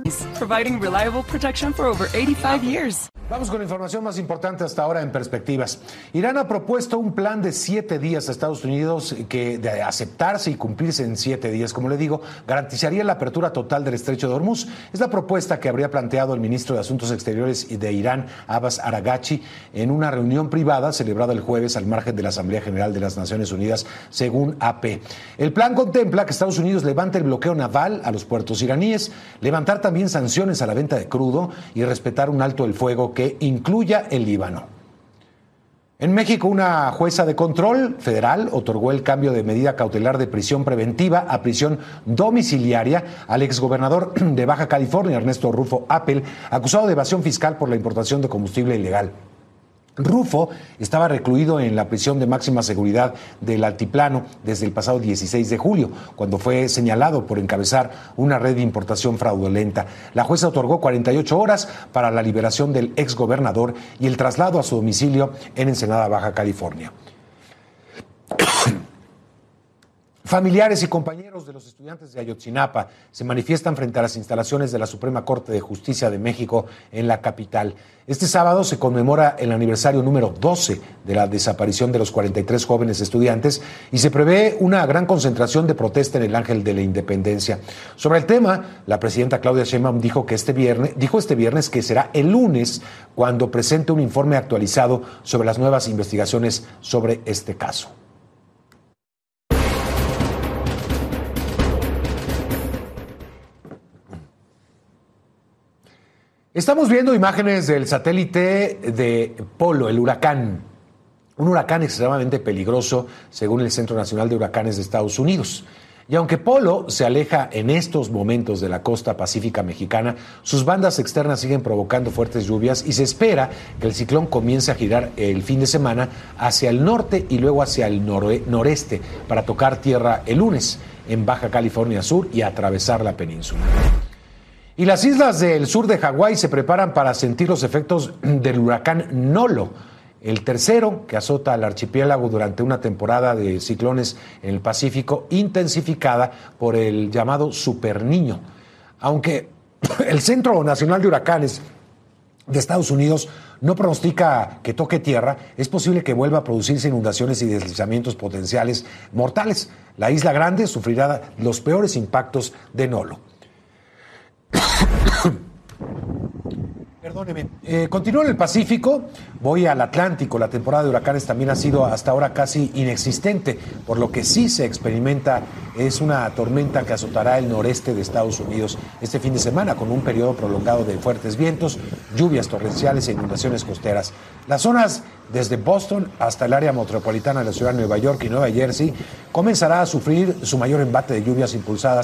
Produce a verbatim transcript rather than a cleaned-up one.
providing reliable protection for over eighty-five years. Vamos con la información más importante hasta ahora en Perspectivas. Irán ha propuesto un plan de siete días a Estados Unidos que, de aceptarse y cumplirse en siete días, como le digo, garantizaría la apertura total del estrecho de Hormuz. Es la propuesta que habría planteado el ministro de Asuntos Exteriores de Irán, Abbas Araghchi, en una reunión privada celebrada el jueves al margen de la Asamblea General de las Naciones Unidas, según A P. El plan contempla que Estados Unidos levante el bloqueo naval a los puertos iraníes, levantar también sanciones a la venta de crudo y respetar un alto el fuego que incluya el Líbano. En México, una jueza de control federal otorgó el cambio de medida cautelar de prisión preventiva a prisión domiciliaria al exgobernador de Baja California, Ernesto Rufo Appel, acusado de evasión fiscal por la importación de combustible ilegal. Rufo estaba recluido en la prisión de máxima seguridad del Altiplano desde el pasado dieciséis de julio, cuando fue señalado por encabezar una red de importación fraudulenta. La jueza otorgó cuarenta y ocho horas para la liberación del exgobernador y el traslado a su domicilio en Ensenada, Baja California. Familiares y compañeros de los estudiantes de Ayotzinapa se manifiestan frente a las instalaciones de la Suprema Corte de Justicia de México en la capital. Este sábado se conmemora el aniversario número doce de la desaparición de los cuarenta y tres jóvenes estudiantes y se prevé una gran concentración de protesta en el Ángel de la Independencia. Sobre el tema, la presidenta Claudia Sheinbaum dijo que este viernes, dijo este viernes que será el lunes cuando presente un informe actualizado sobre las nuevas investigaciones sobre este caso. Estamos viendo imágenes del satélite de Polo, el huracán, un huracán extremadamente peligroso según el Centro Nacional de Huracanes de Estados Unidos. Y aunque Polo se aleja en estos momentos de la costa pacífica mexicana, sus bandas externas siguen provocando fuertes lluvias y se espera que el ciclón comience a girar el fin de semana hacia el norte y luego hacia el nore- noreste para tocar tierra el lunes en Baja California Sur y atravesar la península. Y las islas del sur de Hawái se preparan para sentir los efectos del huracán Nolo, el tercero que azota al archipiélago durante una temporada de ciclones en el Pacífico, intensificada por el llamado Super Niño. Aunque el Centro Nacional de Huracanes de Estados Unidos no pronostica que toque tierra, es posible que vuelva a producirse inundaciones y deslizamientos potenciales mortales. La Isla Grande sufrirá los peores impactos de Nolo. Perdóneme, eh, continúo en el Pacífico, voy al Atlántico. La temporada de huracanes también ha sido hasta ahora casi inexistente, por lo que sí se experimenta es una tormenta que azotará el noreste de Estados Unidos este fin de semana, con un periodo prolongado de fuertes vientos, lluvias torrenciales e inundaciones costeras. Las zonas desde Boston hasta el área metropolitana de la ciudad de Nueva York y Nueva Jersey comenzará a sufrir su mayor embate de lluvias impulsadas